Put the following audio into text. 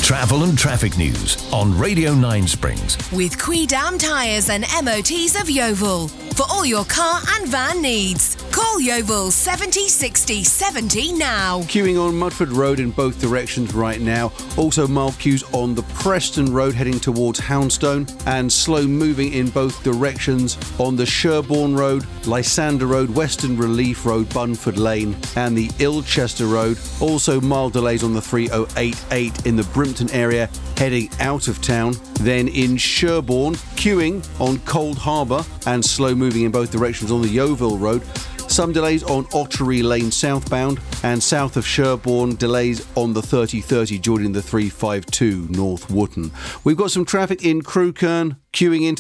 Travel and traffic news on Radio 9 Springs. With Quidam Tyres and MOTs of Yeovil. For all your car and van needs. Call Yeovil 70 60 70 now. Queuing on Mudford Road in both directions right now. Also mild queues on the Preston Road heading towards Houndstone. And slow moving in both directions on the Sherborne Road, Lysander Road, Western Relief Road, Bunford Lane and the Ilchester Road. Also mild delays on the 3088 in the Brimpton area heading out of town. Then in Sherborne, queuing on Cold Harbour and slow moving in both directions on the Yeovil Road. Some delays on Ottery Lane southbound and south of Sherborne, delays on the 3030 joining the 352 North Wootton. We've got some traffic in Crewkerne, queuing into